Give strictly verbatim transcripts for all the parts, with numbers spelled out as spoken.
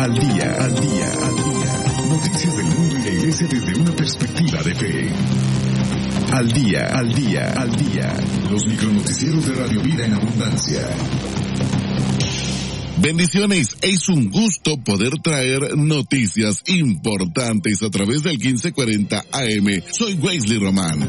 Al día, al día, al día. Noticias del mundo y la iglesia desde una perspectiva de fe. Al día, al día, al día. Los micronoticieros de Radio Vida en Abundancia. Bendiciones, es un gusto poder traer noticias importantes a través del quince cuarenta A M. Soy Wesley Román.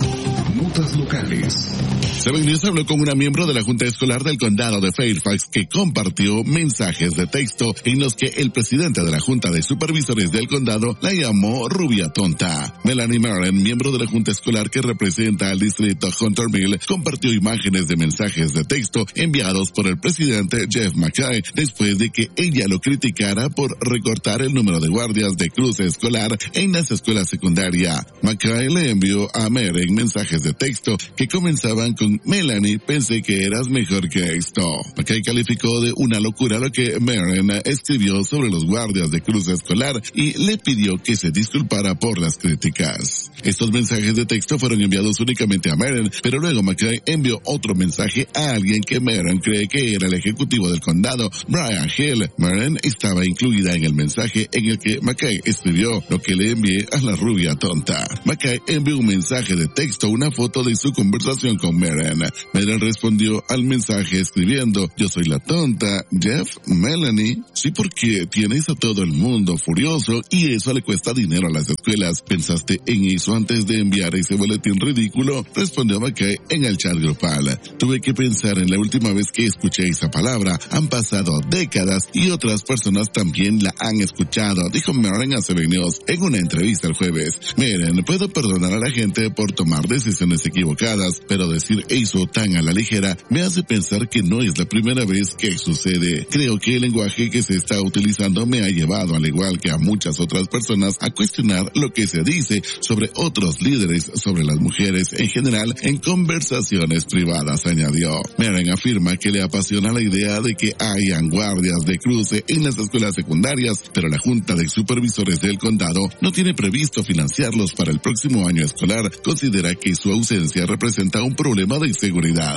Notas locales. Seven News habló con una miembro de la Junta Escolar del Condado de Fairfax que compartió mensajes de texto en los que el presidente de la Junta de Supervisores del Condado la llamó rubia tonta. Melanie Maren, miembro de la Junta Escolar que representa al distrito Hunterville, compartió imágenes de mensajes de texto enviados por el presidente Jeff McKay después de que ella lo criticara por recortar el número de guardias de cruce escolar en las escuelas secundarias. McKay le envió a Maren mensajes de texto que comenzaban con Melanie, pensé que eras mejor que esto. McKay calificó de una locura lo que Maren escribió sobre los guardias de cruce escolar y le pidió que se disculpara por las críticas. Estos mensajes de texto fueron enviados únicamente a Maren, pero luego McKay envió otro mensaje a alguien que Maren cree que era el ejecutivo del condado, Brian Hill. Maren estaba incluida en el mensaje en el que McKay escribió lo que le envié a la rubia tonta. McKay envió un mensaje de texto, una foto de su conversación con Maren. Maren respondió al mensaje escribiendo, yo soy la tonta, Jeff, Melanie. Sí, porque tienes a todo el mundo furioso y eso le cuesta dinero a las escuelas. ¿Pensaste en eso antes de enviar ese boletín ridículo? Respondió McKay en el chat grupal. Tuve que pensar en la última vez que escuché esa palabra. Han pasado décadas y otras personas también la han escuchado, dijo Maren a Seven News en una entrevista el jueves. Maren, puedo perdonar a la gente por tomar decisiones equivocadas, pero decir eso tan a la ligera me hace pensar que no es la primera vez que sucede. Creo que el lenguaje que se está utilizando me ha llevado, al igual que a muchas otras personas, a cuestionar lo que se dice sobre otros líderes, sobre las mujeres en general, en conversaciones privadas, añadió. Maren afirma que le apasiona la idea de que hayan guardias de cruce en las escuelas secundarias, pero la Junta de Supervisores del Condado no tiene previsto financiarlos para el próximo año escolar. Considera que su ausencia representa un problema de seguridad.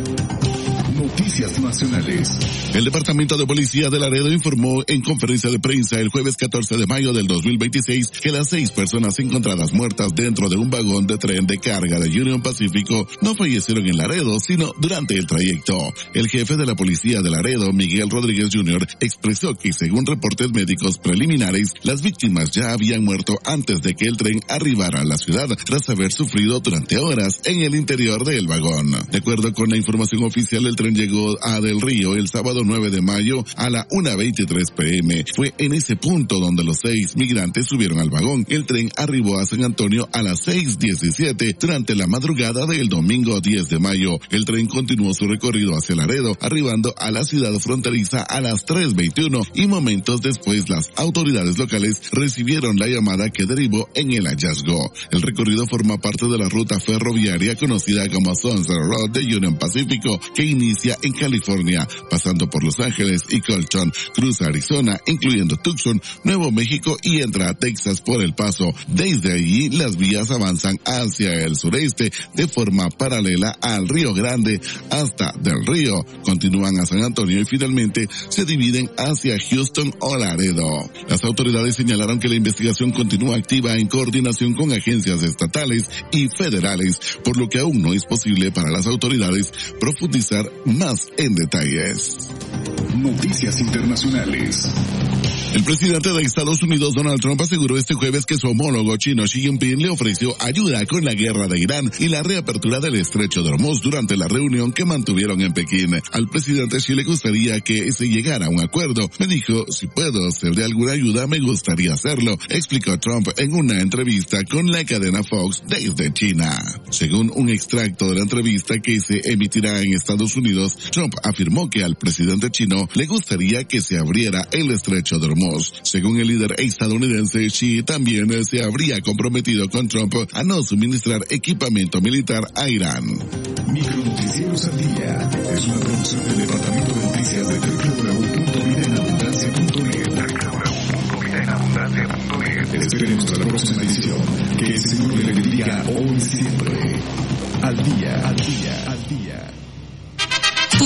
Noticias nacionales. El Departamento de Policía de Laredo informó en conferencia de prensa el jueves catorce de mayo del dos mil veintiséis que las seis personas encontradas muertas dentro de un vagón de tren de carga de Union Pacífico no fallecieron en Laredo, sino durante el trayecto. El jefe de la policía de Laredo, Miguel Rodríguez junior, expresó que según reportes médicos preliminares, las víctimas ya habían muerto antes de que el tren arribara a la ciudad, tras haber sufrido durante horas en el interior del vagón. De acuerdo con la información oficial, el tren llegó a Del Río el sábado nueve de mayo a la una veintitrés pe eme. Fue en ese punto donde los seis migrantes subieron al vagón. El tren arribó a San Antonio a las seis diecisiete durante la madrugada del domingo diez de mayo. El tren continuó su recorrido hacia Laredo, arribando a la ciudad fronteriza a las tres veintiuno y momentos después las autoridades locales recibieron la llamada que derivó en el hallazgo. El recorrido forma parte de la ruta ferroviaria conocida como Sunset Road de Union Pacífico, que inicia en California, pasando por Los Ángeles y Colton, cruza Arizona, incluyendo Tucson, Nuevo México y entra a Texas por El Paso. Desde allí, las vías avanzan hacia el sureste de forma paralela al Río Grande hasta Del Río, continúan a San Antonio y finalmente se dividen hacia Houston o Laredo. Las autoridades señalaron que la investigación continúa activa en coordinación con agencias estatales y federales, por lo que aún no es posible para las autoridades profundizar más en detalles. Noticias internacionales. El presidente de Estados Unidos, Donald Trump, aseguró este jueves que su homólogo chino Xi Jinping le ofreció ayuda con la guerra de Irán y la reapertura del estrecho de Hormuz durante la reunión que mantuvieron en Pekín. Al presidente Xi le gustaría que se llegara a un acuerdo. Me dijo, si puedo ser de alguna ayuda, me gustaría hacerlo, explicó Trump en una entrevista con la cadena Fox desde China. Según un extracto de la entrevista que se emitirá en Estados Unidos, Trump afirmó que al presidente chino le gustaría que se abriera el estrecho de Hormuz. Según el líder estadounidense, Xi también se habría comprometido con Trump a no suministrar equipamiento militar a Irán. Micronoticieros al día es una producción del Departamento de Noticias de doble u doble u doble u punto vida en abundancia punto net. doble u doble u doble u punto vida en abundancia punto net. Esperemos hasta la próxima edición. Que el Señor le bendiga hoy y siempre. Al día, al día, al día.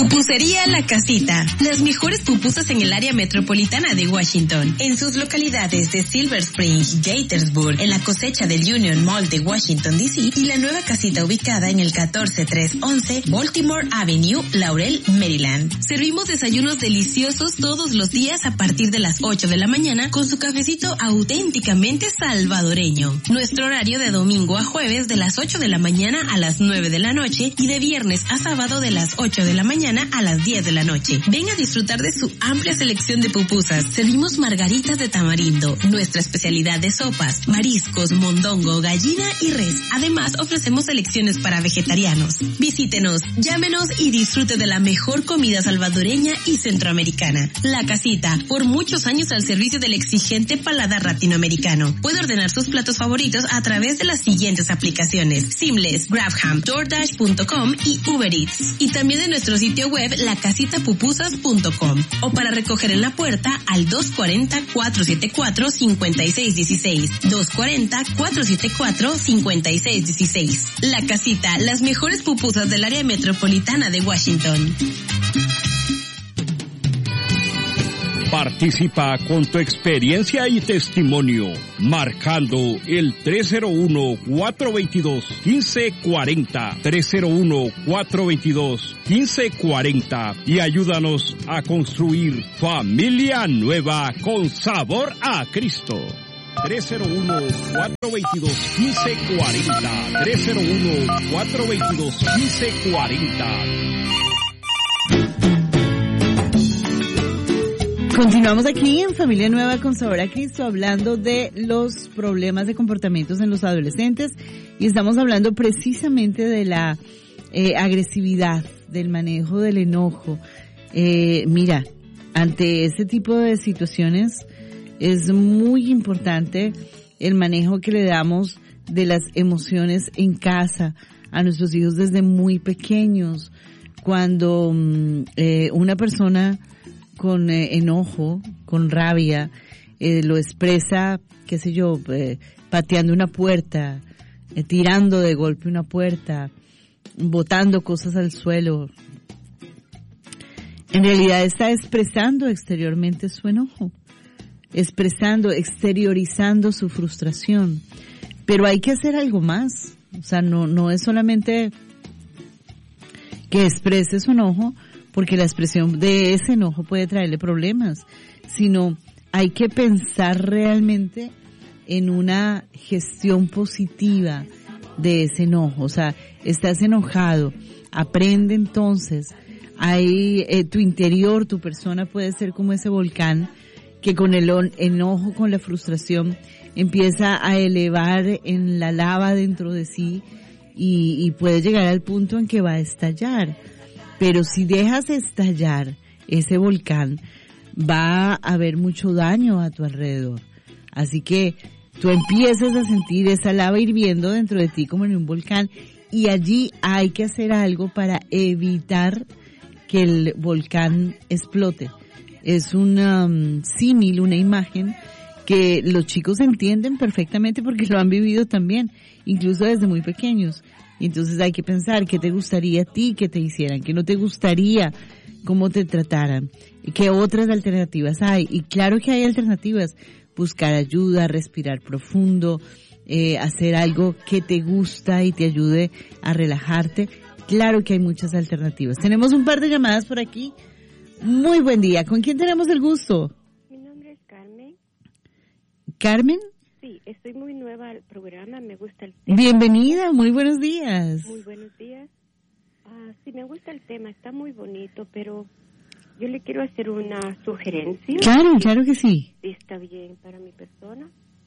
Pupusería La Casita. Las mejores pupusas en el área metropolitana de Washington. En sus localidades de Silver Spring, Gaithersburg, en la cosecha del Union Mall de Washington, D C y la nueva casita ubicada en el catorce tres once Baltimore Avenue, Laurel, Maryland. Servimos desayunos deliciosos todos los días a partir de las ocho de la mañana con su cafecito auténticamente salvadoreño. Nuestro horario de domingo a jueves de las ocho de la mañana a las nueve de la noche y de viernes a sábado de las ocho de la mañana a las diez de la noche. Ven a disfrutar de su amplia selección de pupusas. Servimos margaritas de tamarindo, nuestra especialidad de sopas, mariscos, mondongo, gallina y res. Además, ofrecemos selecciones para vegetarianos. Visítenos, llámenos y disfrute de la mejor comida salvadoreña y centroamericana. La Casita, por muchos años al servicio del exigente paladar latinoamericano. Puede ordenar sus platos favoritos a través de las siguientes aplicaciones: Seamless, Grabham, DoorDash punto com y Uber Eats. Y también de nuestro sitio web la casita pupusas punto com o para recoger en la puerta al dos cuatro cero, cuatro siete cuatro, cinco seis uno seis, dos cuatro cero, cuatro siete cuatro, cinco seis uno seis. La Casita, las mejores pupusas del área metropolitana de Washington. Participa con tu experiencia y testimonio, marcando el tres cero uno, cuatro dos dos, uno cinco cuatro cero, tres cero uno, cuatro dos dos, uno cinco cuatro cero y ayúdanos a construir familia nueva con sabor a Cristo. tres cero uno, cuatro dos dos, uno cinco cuatro cero, tres cero uno, cuatro dos dos, uno cinco cuatro cero. Continuamos aquí en Familia Nueva con Sabor a Cristo hablando de los problemas de comportamientos en los adolescentes y estamos hablando precisamente de la eh, agresividad, del manejo del enojo. Eh, mira, ante este tipo de situaciones es muy importante el manejo que le damos de las emociones en casa a nuestros hijos desde muy pequeños. Cuando eh, una persona con eh, enojo, con rabia, eh, lo expresa, qué sé yo, eh, pateando una puerta, eh, tirando de golpe una puerta, botando cosas al suelo. En realidad está expresando exteriormente su enojo, expresando, exteriorizando su frustración. Pero hay que hacer algo más. O sea, no, no es solamente que exprese su enojo, porque la expresión de ese enojo puede traerle problemas, sino hay que pensar realmente en una gestión positiva de ese enojo. O sea, estás enojado, aprende entonces, hay eh, tu interior, tu persona puede ser como ese volcán que con el enojo, con la frustración, empieza a elevar en la lava dentro de sí y, y puede llegar al punto en que va a estallar. Pero si dejas estallar ese volcán, va a haber mucho daño a tu alrededor. Así que tú empiezas a sentir esa lava hirviendo dentro de ti como en un volcán y allí hay que hacer algo para evitar que el volcán explote. Es un um, símil, una imagen que los chicos entienden perfectamente porque lo han vivido también, incluso desde muy pequeños. Entonces hay que pensar qué te gustaría a ti que te hicieran, qué no te gustaría, cómo te trataran, qué otras alternativas hay. Y claro que hay alternativas, buscar ayuda, respirar profundo, eh, hacer algo que te gusta y te ayude a relajarte. Claro que hay muchas alternativas. Tenemos un par de llamadas por aquí. Muy buen día. ¿Con quién tenemos el gusto? Mi nombre es Carmen. ¿Carmen? Sí, estoy muy nueva al programa, me gusta el tema. Bienvenida, muy buenos días. Muy buenos días. Ah, sí, me gusta el tema, está muy bonito, pero yo le quiero hacer una sugerencia. Claro, claro que sí. Si está bien para mi persona.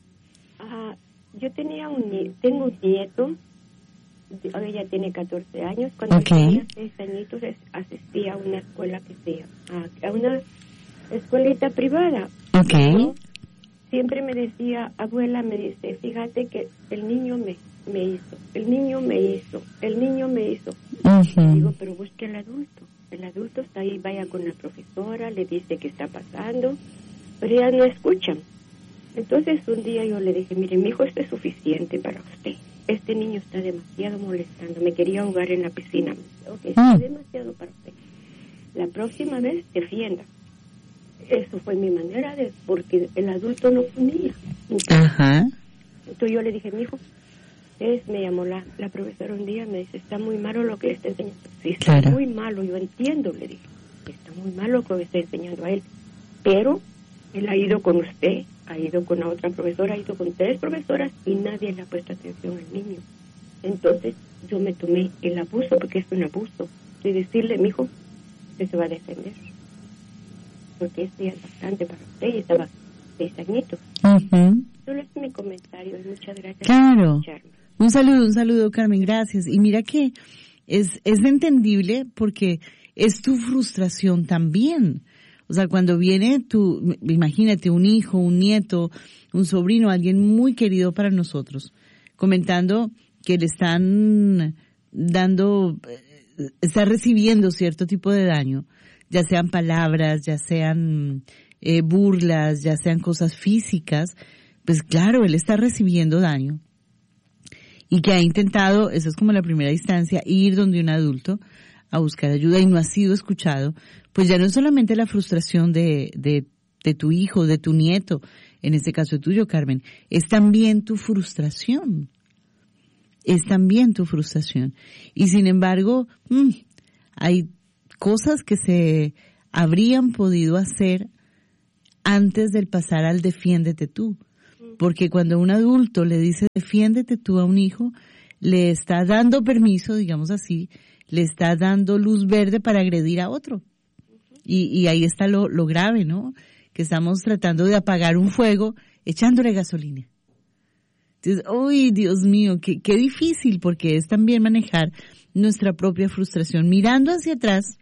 Ah, yo tenía un nie- tengo un nieto, ahora ya tiene catorce años, cuando okay. tenía seis añitos asistía a una escuela que sea, a, a una escuelita privada. Okay. ¿No? Siempre me decía, abuela, me dice, fíjate que el niño me, me hizo, el niño me hizo, el niño me hizo. Uh-huh. Digo, pero busque al adulto. El adulto está ahí, vaya con la profesora, le dice qué está pasando, pero ella no escuchan. Entonces un día yo le dije, mire, mi hijo, esto es suficiente para usted. Este niño está demasiado molestando, me quería ahogar en la piscina. Ok, está uh-huh. demasiado para usted. la próxima vez defienda. Eso fue mi manera de, porque el adulto no ponía. Entonces, Ajá. entonces yo le dije, mijo, es, me llamó la, la profesora un día, me dice, está muy malo lo que le está enseñando. Sí, está Claro. muy malo, yo entiendo, le dije, está muy malo lo que le está enseñando a él, pero él ha ido con usted, ha ido con la otra profesora, ha ido con tres profesoras y nadie le ha puesto atención al niño. Entonces yo me tomé el abuso, porque es un abuso, de decirle, mijo, usted se va a defender, porque este es bastante para usted, y estaba seis añitos. Ujú. Solo es mi comentario y muchas gracias Claro. por escucharme. Un saludo, un saludo, Carmen, gracias. Y mira que es, es entendible porque es tu frustración también. O sea, cuando viene tu, imagínate, un hijo, un nieto, un sobrino, alguien muy querido para nosotros, comentando que le están dando, eh, está recibiendo cierto tipo de daño, ya sean palabras, ya sean eh, burlas, ya sean cosas físicas, pues claro, él está recibiendo daño. Y que ha intentado, eso es como la primera instancia, ir donde un adulto a buscar ayuda y no ha sido escuchado, pues ya no es solamente la frustración de, de, de tu hijo, de tu nieto, en este caso tuyo, Carmen, es también tu frustración. Es también tu frustración. Y sin embargo, mmm, hay cosas que se habrían podido hacer antes del pasar al defiéndete tú. Porque cuando un adulto le dice defiéndete tú a un hijo, le está dando permiso, digamos así, le está dando luz verde para agredir a otro. Y, y ahí está lo, lo grave, ¿no? Que estamos tratando de apagar un fuego echándole gasolina. Entonces, uy, Dios mío, qué, qué difícil, porque es también manejar nuestra propia frustración. Mirando hacia atrás,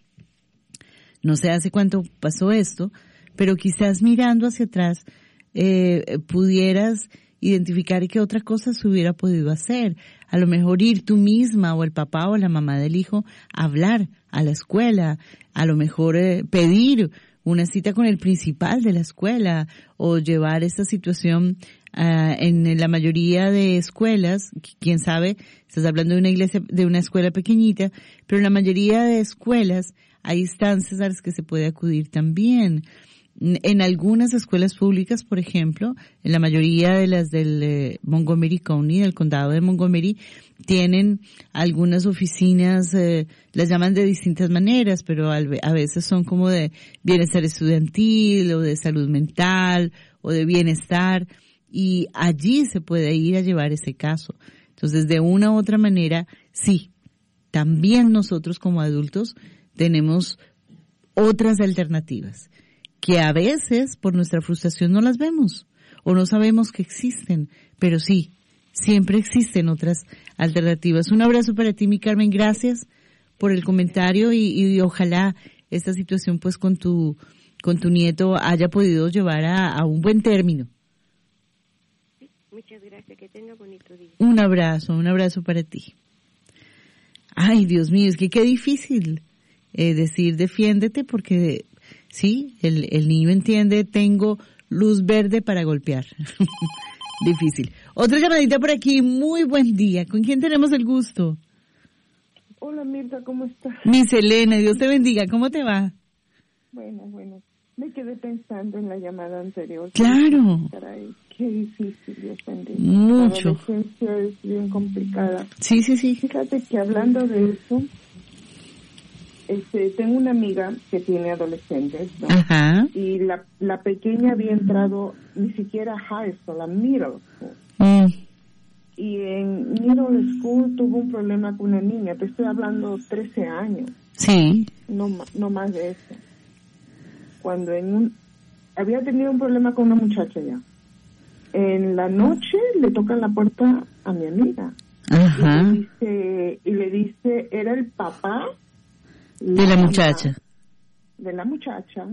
no sé hace cuánto pasó esto, pero quizás mirando hacia atrás, eh, pudieras identificar qué otra cosa se hubiera podido hacer. A lo mejor ir tú misma o el papá o la mamá del hijo a hablar a la escuela, a lo mejor eh, pedir una cita con el principal de la escuela o llevar esta situación uh, en la mayoría de escuelas, quién sabe, estás hablando de una iglesia, de una escuela pequeñita, pero en la mayoría de escuelas hay instancias a las que se puede acudir también. En algunas escuelas públicas, por ejemplo, en la mayoría de las del eh, Montgomery County, del condado de Montgomery, tienen algunas oficinas, eh, las llaman de distintas maneras, pero al, a veces son como de bienestar estudiantil o de salud mental o de bienestar, y allí se puede ir a llevar ese caso. Entonces, de una u otra manera, sí, también nosotros como adultos tenemos otras alternativas, que a veces por nuestra frustración no las vemos o no sabemos que existen, pero sí, siempre existen otras alternativas. Un abrazo para ti, mi Carmen, gracias por el comentario y, y ojalá esta situación pues con tu con tu nieto haya podido llevar a, a un buen término. Muchas gracias, que tenga bonito día. Un abrazo, un abrazo para ti. Ay, Dios mío, es que qué difícil eh, decir defiéndete porque sí, el, el niño entiende, tengo luz verde para golpear. Difícil. Otra llamadita por aquí, muy buen día. ¿Con quién tenemos el gusto? Hola Mirta, ¿cómo estás? Miss Elena, Dios te bendiga, ¿cómo te va? Bueno, bueno, me quedé pensando en la llamada anterior. Claro. Caray, qué difícil, Dios bendiga. Mucho. La adolescencia es bien complicada. Sí, sí, sí. Fíjate que hablando de eso, Este, tengo una amiga que tiene adolescentes, ¿no? Ajá. Y la, la pequeña había entrado ni siquiera a high school, a middle school. Mm. Y en middle school tuvo un problema con una niña, te estoy hablando trece años, Sí. no, ma- no más de eso. Cuando en un, había tenido un problema con una muchacha ya. En la noche le tocan la puerta a mi amiga. Ajá. Y le dice, y le dice, era el papá De la muchacha. de la muchacha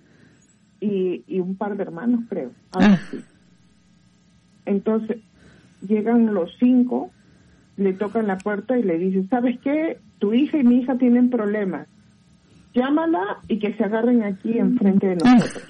y, y un par de hermanos, creo. Algo Ah. así. Entonces, llegan los cinco, le tocan la puerta y le dicen, ¿sabes qué? Tu hija y mi hija tienen problemas. Llámala y que se agarren aquí enfrente de nosotros.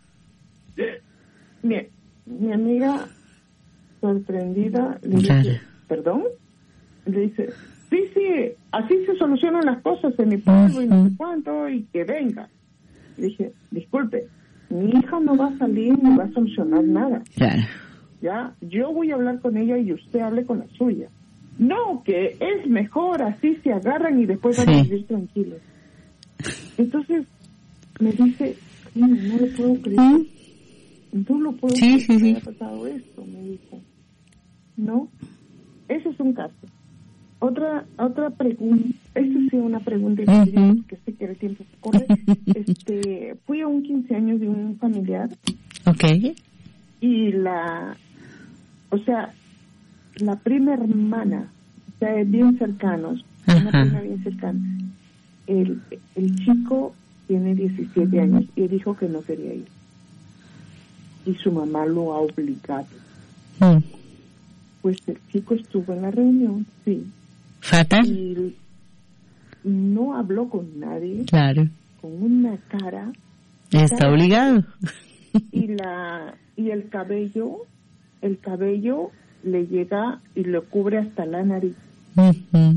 Mi, mi amiga, sorprendida, le Claro. dice, ¿perdón? Le dice, sí, sí, así se solucionan las cosas en mi pueblo y no sé cuánto, y que venga. Le dije, disculpe, mi hija no va a salir ni va a solucionar nada. Claro. Ya, yo voy a hablar con ella y usted hable con la suya. No, que es mejor, así se agarran y después van sí. a vivir tranquilos. Entonces, me dice, no, no lo puedo creer. ¿Sí? No lo puedo sí, creer sí, que sí. haya pasado esto, me dijo. No, ese es un caso. Otra otra pregunta, esta sí una pregunta, uh-huh. que sé que el tiempo corre. este, fui a un quince años de un familiar. Okay. Y la, o sea, la prima hermana, o sea, bien cercanos, uh-huh. una prima bien cercana. El, el chico tiene diecisiete años y dijo que no quería ir. Y su mamá lo ha obligado. Uh-huh. Pues el chico estuvo en la reunión, sí. Fatal. Y no habló con nadie. Claro. Con una cara. Está cara, obligado. Y la y el cabello, el cabello le llega y lo cubre hasta la nariz. Uh-huh.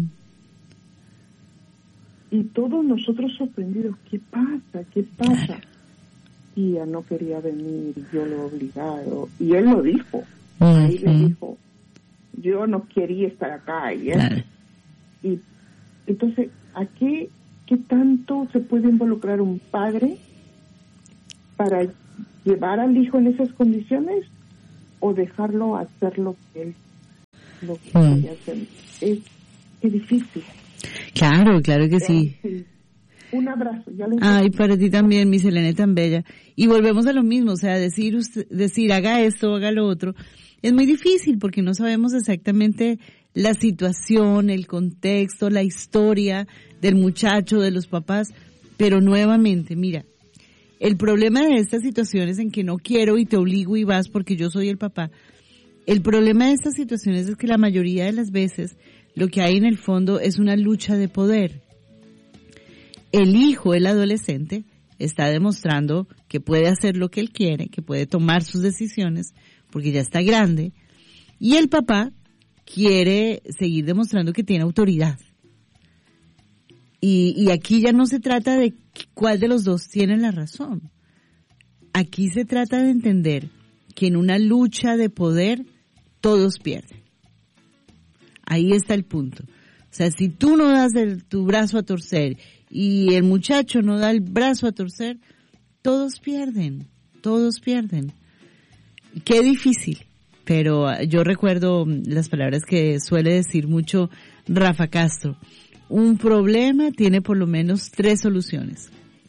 Y todos nosotros sorprendidos, ¿qué pasa? ¿Qué pasa? Claro. Y ella no quería venir, yo lo he obligado. Y él lo dijo. Uh-huh. Ahí le dijo, yo no quería estar acá. Y, claro. y entonces, ¿a qué, qué tanto se puede involucrar un padre para llevar al hijo en esas condiciones o dejarlo hacer lo que él lo que mm. quiere hacer? Es, es difícil. Claro, claro que sí. sí. Un abrazo. Ya le Ay, para ti también, mi Selene tan bella. Y volvemos a lo mismo, o sea, decir usted, decir haga esto, haga lo otro, es muy difícil porque no sabemos exactamente la situación, el contexto, la historia del muchacho, de los papás, pero nuevamente, mira, el problema de estas situaciones en que no quiero y te obligo y vas porque yo soy el papá, el problema de estas situaciones es que la mayoría de las veces lo que hay en el fondo es una lucha de poder. El hijo, el adolescente, está demostrando que puede hacer lo que él quiere, que puede tomar sus decisiones, porque ya está grande, y el papá quiere seguir demostrando que tiene autoridad. Y, y aquí ya no se trata de cuál de los dos tiene la razón. Aquí se trata de entender que en una lucha de poder todos pierden. Ahí está el punto. O sea, si tú no das el, tu brazo a torcer y el muchacho no da el brazo a torcer, todos pierden, todos pierden. Qué difícil, pero yo recuerdo las palabras que suele decir mucho Rafa Castro. Un problema tiene por lo menos tres soluciones.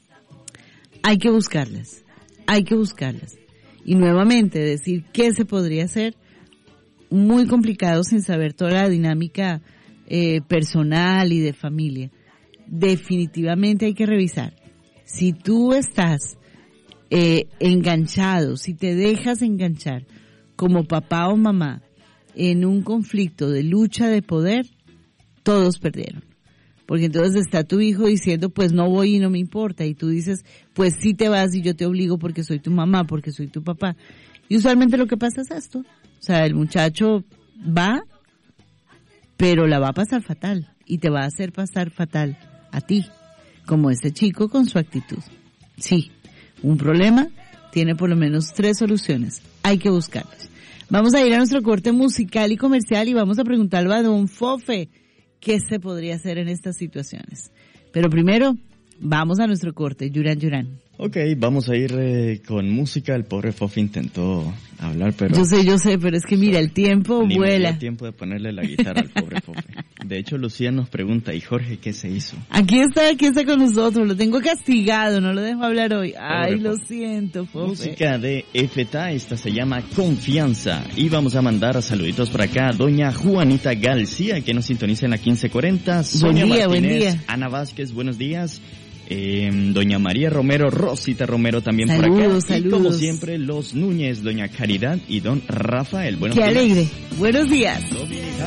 Hay que buscarlas, hay que buscarlas. Y nuevamente decir qué se podría hacer, muy complicado sin saber toda la dinámica eh, personal y de familia. Definitivamente hay que revisar. Si tú estás eh, enganchado, si te dejas enganchar como papá o mamá en un conflicto de lucha de poder, todos perdieron. Porque entonces está tu hijo diciendo, pues no voy y no me importa. Y tú dices, pues sí te vas y yo te obligo porque soy tu mamá, porque soy tu papá. Y usualmente lo que pasa es esto. O sea, el muchacho va, pero la va a pasar fatal. Y te va a hacer pasar fatal a ti. Como ese chico con su actitud. Sí, un problema tiene por lo menos tres soluciones. Hay que buscarlos. Vamos a ir a nuestro corte musical y comercial y vamos a preguntarle a don Fofe qué se podría hacer en estas situaciones. Pero primero, vamos a nuestro corte. Yuran, Yuran. Ok, vamos a ir eh, con música. El pobre Fofe intentó hablar, pero... Yo sé, yo sé, pero es que mira, el tiempo ni vuela. Ni me dio tiempo de ponerle la guitarra al pobre Fofe. De hecho, Lucía nos pregunta, ¿y Jorge qué se hizo? Aquí está, aquí está con nosotros. Lo tengo castigado, no lo dejo hablar hoy. Ay, pobre lo Fofe. siento, Fofe. Música de F T A, esta se llama Confianza. Y vamos a mandar saluditos por acá a doña Juanita García, que nos sintoniza en la quince cuarenta. Sonia Buen día, Martínez, buen día. Ana Vázquez, buenos días. Eh, doña María Romero, Rosita Romero también Saludos, por acá. saludos. Y como siempre, los Núñez, doña Caridad y don Rafael. Buenos Qué días. alegre. Buenos días.